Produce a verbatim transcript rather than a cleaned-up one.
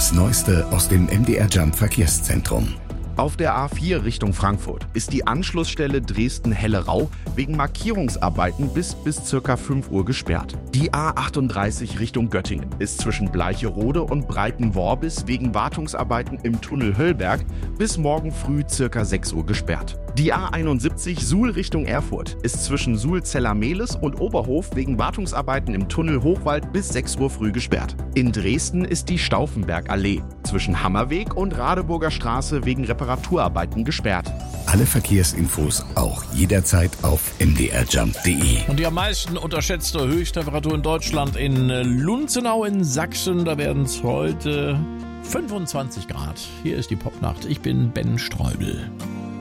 Das Neueste aus dem M D R Jump Verkehrszentrum. Auf der A vier Richtung Frankfurt ist die Anschlussstelle Dresden-Hellerau wegen Markierungsarbeiten bis bis ca. fünf Uhr gesperrt. Die A achtunddreißig Richtung Göttingen ist zwischen Bleicherode und Breitenworbis wegen Wartungsarbeiten im Tunnel Höllberg bis morgen früh ca. sechs Uhr gesperrt. Die A einundsiebzig Suhl Richtung Erfurt ist zwischen Suhl-Zellermehlis und Oberhof wegen Wartungsarbeiten im Tunnel Hochwald bis sechs Uhr früh gesperrt. In Dresden ist die Stauffenbergallee zwischen Hammerweg und Radeburger Straße wegen Reparaturarbeiten gesperrt. Alle Verkehrsinfos auch jederzeit auf m d r jump punkt d e. Und die am meisten unterschätzte Höchsttemperatur in Deutschland in Lunzenau in Sachsen. Da werden es heute fünfundzwanzig Grad. Hier ist die Popnacht. Ich bin Ben Streubel.